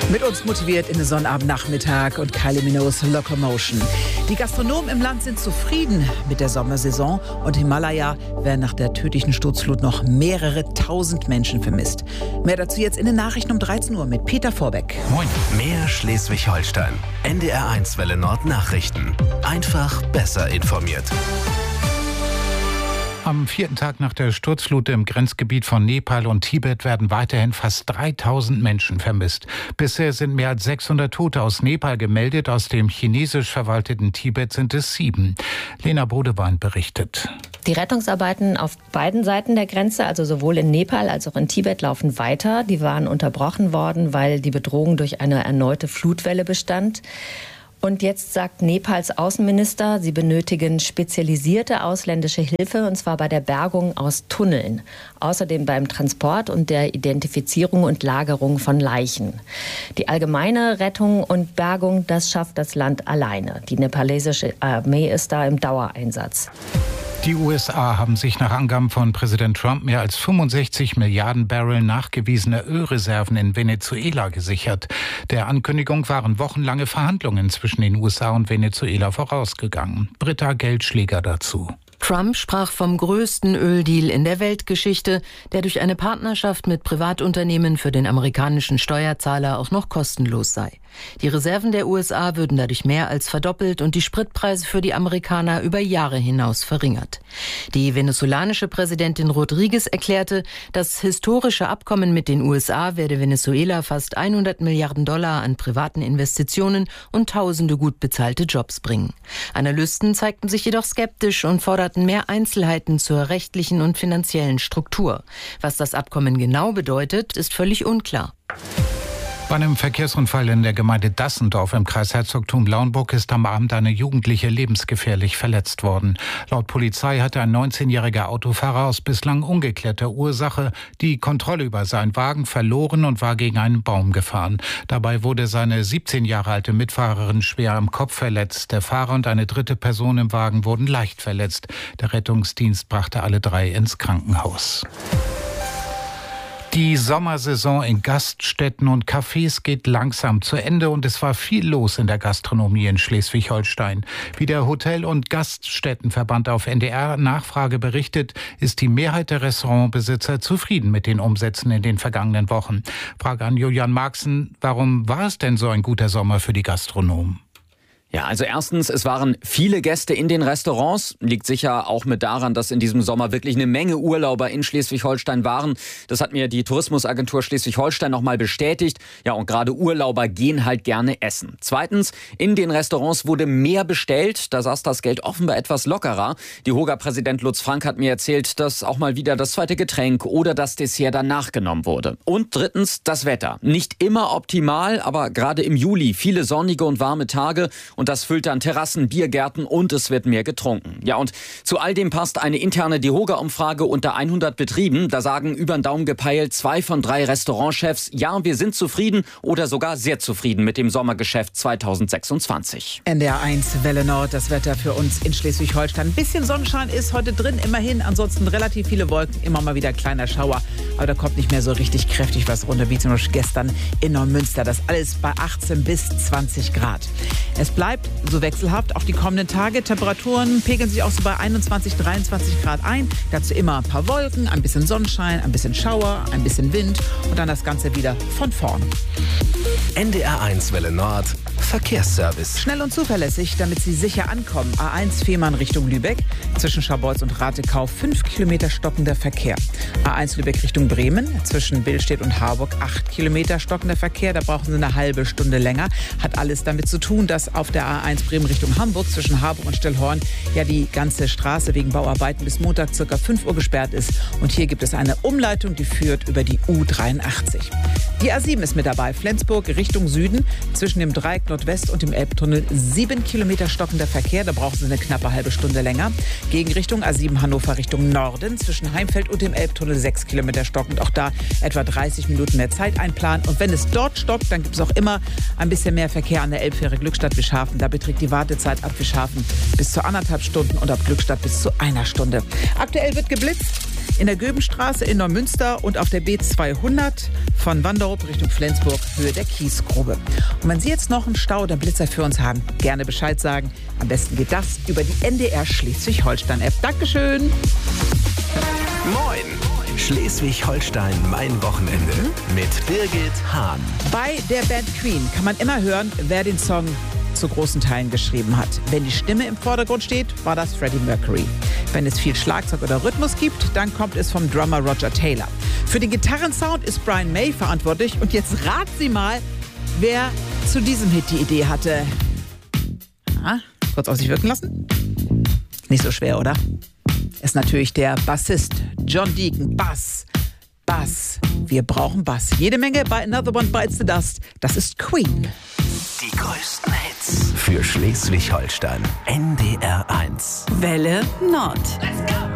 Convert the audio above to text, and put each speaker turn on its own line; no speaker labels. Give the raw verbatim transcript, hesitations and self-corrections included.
Mit uns motiviert in den Sonnabendnachmittag und Kylie Minogues Locomotion. Die Gastronomen im Land sind zufrieden mit der Sommersaison und Himalaya werden nach der tödlichen Sturzflut noch mehrere tausend Menschen vermisst. Mehr dazu jetzt in den Nachrichten um dreizehn Uhr mit Peter Vorbeck.
Moin. Mehr Schleswig-Holstein. N D R eins Welle Nord Nachrichten. Einfach besser informiert.
Am vierten Tag nach der Sturzflut im Grenzgebiet von Nepal und Tibet werden weiterhin fast dreitausend Menschen vermisst. Bisher sind mehr als sechshundert Tote aus Nepal gemeldet. Aus dem chinesisch verwalteten Tibet sind es sieben. Lena Bodewein berichtet.
Die Rettungsarbeiten auf beiden Seiten der Grenze, also sowohl in Nepal als auch in Tibet, laufen weiter. Die waren unterbrochen worden, weil die Bedrohung durch eine erneute Flutwelle bestand. Und jetzt sagt Nepals Außenminister, sie benötigen spezialisierte ausländische Hilfe, und zwar bei der Bergung aus Tunneln. Außerdem beim Transport und der Identifizierung und Lagerung von Leichen. Die allgemeine Rettung und Bergung, das schafft das Land alleine. Die nepalesische Armee ist da im Dauereinsatz.
Die U S A haben sich nach Angaben von Präsident Trump mehr als fünfundsechzig Milliarden Barrel nachgewiesener Ölreserven in Venezuela gesichert. Der Ankündigung waren wochenlange Verhandlungen zwischen den U S A und Venezuela vorausgegangen. Britta Geldschläger dazu.
Trump sprach vom größten Öldeal in der Weltgeschichte, der durch eine Partnerschaft mit Privatunternehmen für den amerikanischen Steuerzahler auch noch kostenlos sei. Die Reserven der U S A würden dadurch mehr als verdoppelt und die Spritpreise für die Amerikaner über Jahre hinaus verringert. Die venezolanische Präsidentin Rodriguez erklärte, das historische Abkommen mit den U S A werde Venezuela fast hundert Milliarden Dollar an privaten Investitionen und tausende gut bezahlte Jobs bringen. Analysten zeigten sich jedoch skeptisch und forderten mehr Einzelheiten zur rechtlichen und finanziellen Struktur. Was das Abkommen genau bedeutet, ist völlig unklar.
Bei einem Verkehrsunfall in der Gemeinde Dassendorf im Kreis Herzogtum Lauenburg ist am Abend eine Jugendliche lebensgefährlich verletzt worden. Laut Polizei hatte ein neunzehnjähriger Autofahrer aus bislang ungeklärter Ursache die Kontrolle über seinen Wagen verloren und war gegen einen Baum gefahren. Dabei wurde seine siebzehn Jahre alte Mitfahrerin schwer am Kopf verletzt. Der Fahrer und eine dritte Person im Wagen wurden leicht verletzt. Der Rettungsdienst brachte alle drei ins Krankenhaus. Die Sommersaison in Gaststätten und Cafés geht langsam zu Ende und es war viel los in der Gastronomie in Schleswig-Holstein. Wie der Hotel- und Gaststättenverband auf N D R-Nachfrage berichtet, ist die Mehrheit der Restaurantbesitzer zufrieden mit den Umsätzen in den vergangenen Wochen. Frage an Julian Marxen, warum war es denn so ein guter Sommer für die Gastronomen?
Ja, also erstens, es waren viele Gäste in den Restaurants. Liegt sicher auch mit daran, dass in diesem Sommer wirklich eine Menge Urlauber in Schleswig-Holstein waren. Das hat mir die Tourismusagentur Schleswig-Holstein nochmal bestätigt. Ja, und gerade Urlauber gehen halt gerne essen. Zweitens, in den Restaurants wurde mehr bestellt. Da saß das Geld offenbar etwas lockerer. Die Hoga-Präsident Lutz Frank hat mir erzählt, dass auch mal wieder das zweite Getränk oder das Dessert danach genommen wurde. Und drittens, das Wetter. Nicht immer optimal, aber gerade im Juli viele sonnige und warme Tage. Und das füllt dann Terrassen, Biergärten und es wird mehr getrunken. Ja, und zu all dem passt eine interne DEHOGA-Umfrage unter hundert Betrieben. Da sagen über den Daumen gepeilt zwei von drei Restaurantchefs, ja, wir sind zufrieden oder sogar sehr zufrieden mit dem Sommergeschäft zweitausendsechsundzwanzig.
N D R eins Welle Nord, das Wetter für uns in Schleswig-Holstein. Ein bisschen Sonnenschein ist heute drin, immerhin. Ansonsten relativ viele Wolken, immer mal wieder kleiner Schauer. Aber da kommt nicht mehr so richtig kräftig was runter, wie zum Beispiel gestern in Neumünster. Das alles bei achtzehn bis zwanzig Grad. Es bleibt so wechselhaft auch die kommenden Tage. Temperaturen pegeln sich auch so bei einundzwanzig, dreiundzwanzig Grad ein. Dazu immer ein paar Wolken, ein bisschen Sonnenschein, ein bisschen Schauer, ein bisschen Wind und dann das Ganze wieder von vorn.
N D R eins Welle Nord Verkehrsservice.
Schnell und zuverlässig, damit Sie sicher ankommen. A eins Fehmarn Richtung Lübeck. Zwischen Scharbeutz und Ratekau fünf Kilometer stockender Verkehr. A eins Lübeck Richtung Bremen. Zwischen Billstedt und Harburg acht Kilometer stockender Verkehr. Da brauchen Sie eine halbe Stunde länger. Hat alles damit zu tun, dass auf der A eins Bremen Richtung Hamburg zwischen Harburg und Stellhorn ja die ganze Straße wegen Bauarbeiten bis Montag circa fünf Uhr gesperrt ist. Und hier gibt es eine Umleitung, die führt über die U dreiundachtzig. Die A sieben ist mit dabei. Flensburg Richtung Süden. Zwischen dem Dreieck Nordwest und dem Elbtunnel sieben Kilometer stockender Verkehr. Da brauchen Sie eine knappe halbe Stunde länger. Gegenrichtung A sieben Hannover Richtung Norden. Zwischen Heimfeld und dem Elbtunnel sechs Kilometer stockend. Auch da etwa dreißig Minuten mehr Zeit einplanen. Und wenn es dort stockt, dann gibt es auch immer ein bisschen mehr Verkehr an der Elbfähre Glückstadt-Wischhafen. Da beträgt die Wartezeit ab Wischhafen bis zu anderthalb Stunden und ab Glückstadt bis zu einer Stunde. Aktuell wird geblitzt. in der Göbenstraße in Neumünster und auf der B zweihundert von Wanderup Richtung Flensburg, Höhe der Kiesgrube. Und wenn Sie jetzt noch einen Stau oder Blitzer für uns haben, gerne Bescheid sagen. Am besten geht das über die N D R Schleswig-Holstein-App. Dankeschön.
Moin! Schleswig-Holstein, mein Wochenende mit Birgit Hahn.
Bei der Band Queen kann man immer hören, wer den Song zu großen Teilen geschrieben hat. Wenn die Stimme im Vordergrund steht, war das Freddie Mercury. Wenn es viel Schlagzeug oder Rhythmus gibt, dann kommt es vom Drummer Roger Taylor. Für den Gitarrensound ist Brian May verantwortlich. Und jetzt raten Sie mal, wer zu diesem Hit die Idee hatte. Ah, kurz auf sich wirken lassen? Nicht so schwer, oder? Ist natürlich der Bassist John Deacon. Bass, Bass. Wir brauchen Bass. Jede Menge bei Another One Bites the Dust. Das ist Queen.
Die größten Hits für Schleswig-Holstein. N D R eins.
Welle Nord.
Let's go!